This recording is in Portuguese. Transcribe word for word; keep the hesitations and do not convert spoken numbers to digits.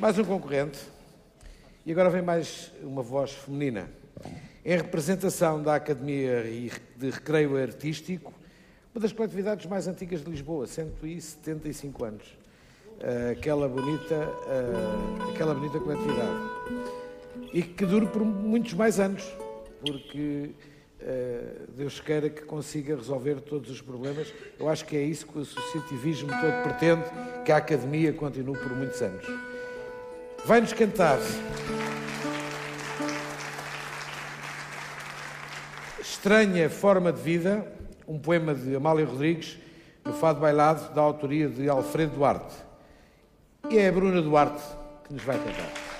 Mais um concorrente. E agora vem mais uma voz feminina. Em representação da Academia de Recreio Artístico, uma das coletividades mais antigas de Lisboa, cento e setenta e cinco anos. Uh, aquela, bonita, uh, aquela bonita coletividade. E que dure por muitos mais anos, porque uh, Deus queira que consiga resolver todos os problemas. Eu acho que é isso que o associativismo todo pretende, que a Academia continue por muitos anos. Vai-nos cantar Estranha Forma de Vida, um poema de Amália Rodrigues, no Fado Bailado, da autoria de Alfredo Duarte. E é a Bruna Duarte que nos vai cantar.